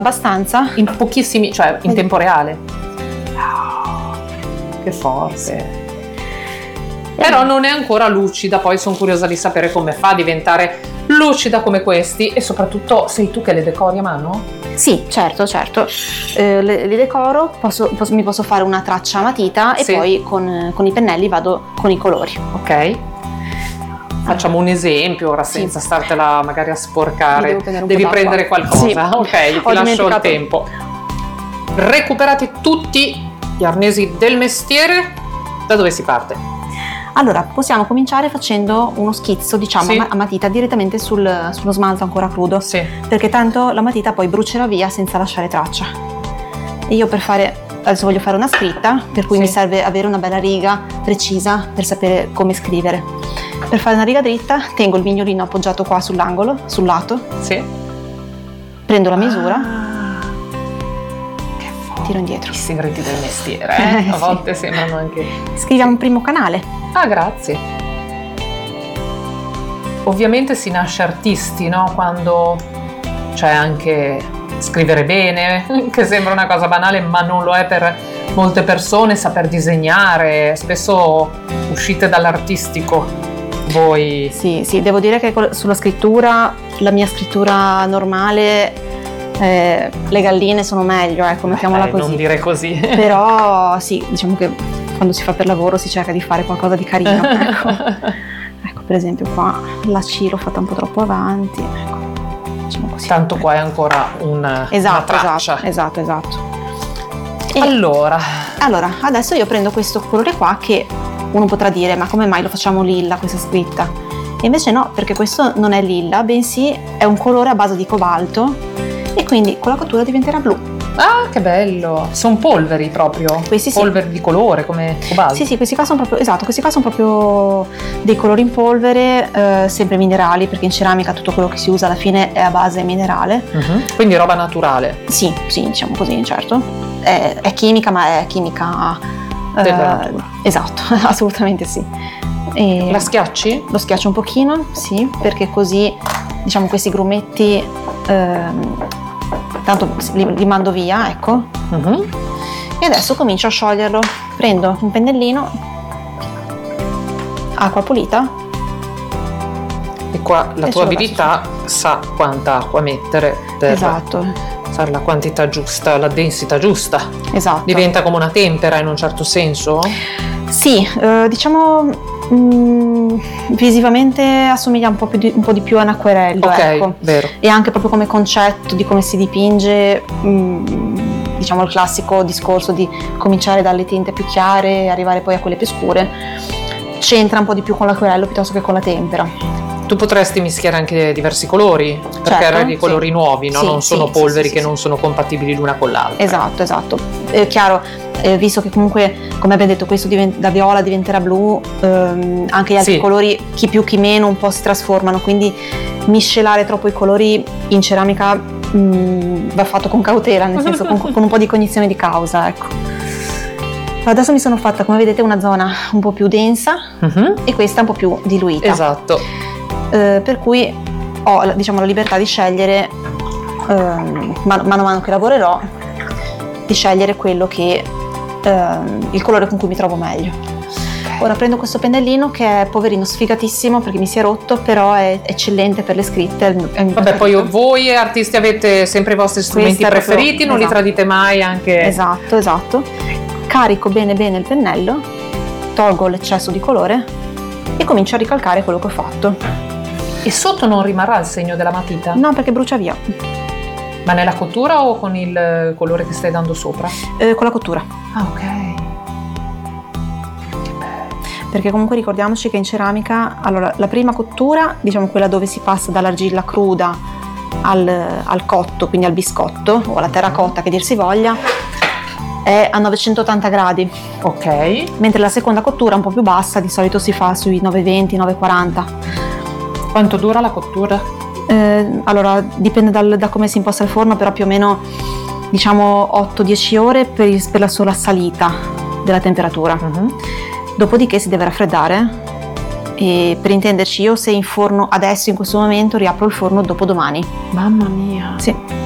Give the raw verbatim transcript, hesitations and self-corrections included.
Abbastanza? In pochissimi, cioè in tempo reale. Oh, che forte. Però non è ancora lucida, poi sono curiosa di sapere come fa a diventare lucida come questi, e soprattutto sei tu che le decori a mano? Sì, certo, certo. Eh, le, le decoro, posso, posso, mi posso fare una traccia a matita e sì. Poi con, con i pennelli vado con i colori. Ok. Facciamo un esempio ora senza sì. startela magari a sporcare. Devi prendere qualcosa. Sì. Ok, ti lascio il tempo. Recuperati tutti gli arnesi del mestiere. Da dove si parte? Allora, possiamo cominciare facendo uno schizzo, diciamo, sì. a matita direttamente sul, sullo smalto ancora crudo, sì. perché tanto la matita poi brucerà via senza lasciare traccia. E io per fare, adesso voglio fare una scritta, per cui sì. mi serve avere una bella riga precisa per sapere come scrivere. Per fare una riga dritta tengo il mignolino appoggiato qua sull'angolo, sul lato, sì. prendo la misura, ah, che tiro indietro. I segreti del mestiere, eh? A volte sì. sembrano anche... Scriviamo un primo canale. Ah, grazie. Ovviamente si nasce artisti, no? Quando c'è anche scrivere bene, che sembra una cosa banale, ma non lo è per molte persone, saper disegnare. Spesso uscite dall'artistico voi. Sì, sì, devo dire che sulla scrittura, la mia scrittura normale, eh, le galline sono meglio, ecco, mettiamola eh, così. Non dire così. Però sì, diciamo che quando si fa per lavoro si cerca di fare qualcosa di carino. Ecco, ecco per esempio qua la C l'ho fatta un po' troppo avanti. Ecco, diciamo così. Tanto qua è ancora un, esatto, una traccia. Esatto, esatto, esatto. E allora. allora, adesso io prendo questo colore qua che uno potrà dire, ma come mai lo facciamo lilla questa scritta? E invece no, perché questo non è lilla, bensì è un colore a base di cobalto e quindi con la cottura diventerà blu. Ah, che bello! Sono polveri proprio, questi polveri sì. di colore come cobalto. Sì, sì, questi qua sono proprio, esatto, questi qua sono proprio dei colori in polvere, eh, sempre minerali, perché in ceramica tutto quello che si usa alla fine è a base minerale. Uh-huh. Quindi roba naturale. Sì, sì, diciamo così, certo. È, è chimica, ma è chimica... della eh, natura. Esatto, assolutamente sì. E la schiacci? Lo schiaccio un pochino, sì, perché così, diciamo, questi grumetti... Ehm, tanto li, li mando via, ecco. Uh-huh. E adesso comincio a scioglierlo. Prendo un pennellino, acqua pulita. E qua la e tua abilità sa quanta acqua mettere per esatto. fare la quantità giusta, la densità giusta. Esatto. Diventa come una tempera in un certo senso? Sì, eh, diciamo mh, visivamente assomiglia un po' più di, un po' di più a un acquerello, ok, ecco. Vero. E anche proprio come concetto di come si dipinge, mh, diciamo il classico discorso di cominciare dalle tinte più chiare e arrivare poi a quelle più scure, c'entra un po' di più con l'acquerello piuttosto che con la tempera. Tu potresti mischiare anche diversi colori per certo, creare dei colori sì. nuovi, no? Sì, non sono sì, polveri sì, che sì, non sì. sono compatibili l'una con l'altra. Esatto, esatto. È chiaro, eh, visto che comunque, come abbiamo detto, questo divent- da viola diventerà blu, ehm, anche gli altri sì. colori, chi più chi meno, un po' si trasformano, quindi miscelare troppo i colori in ceramica mh, va fatto con cautela, nel senso con, con un po' di cognizione di causa, ecco. Adesso mi sono fatta, come vedete, una zona un po' più densa uh-huh. e questa un po' più diluita. Esatto. Eh, per cui ho, diciamo, la libertà di scegliere, eh, man, mano a mano che lavorerò, di scegliere quello che, eh, il colore con cui mi trovo meglio. Okay. Ora prendo questo pennellino che è poverino sfigatissimo perché mi si è rotto, però è eccellente per le scritte. È Vabbè, poi voi artisti avete sempre i vostri strumenti preferiti, proprio, non esatto. li tradite mai anche. Esatto, esatto. Carico bene bene il pennello, tolgo l'eccesso di colore e comincio a ricalcare quello che ho fatto. E sotto non rimarrà il segno della matita? No, perché brucia via. Ma nella cottura o con il colore che stai dando sopra? Eh, con la cottura. Ah, ok. Che bello. Perché comunque ricordiamoci che in ceramica, allora, la prima cottura, diciamo quella dove si passa dall'argilla cruda al, al cotto, quindi al biscotto o alla terracotta che dir si voglia, è a novecentottanta gradi. Ok. Mentre la seconda cottura, un po' più bassa, di solito si fa sui novecento novecentoquaranta. Quanto dura la cottura? Eh, allora dipende dal, da come si imposta il forno, però più o meno diciamo otto dieci ore per, il, per la sola salita della temperatura. Uh-huh. Dopodiché si deve raffreddare e, per intenderci, io se in forno adesso in questo momento riapro il forno dopodomani. Mamma mia. Sì.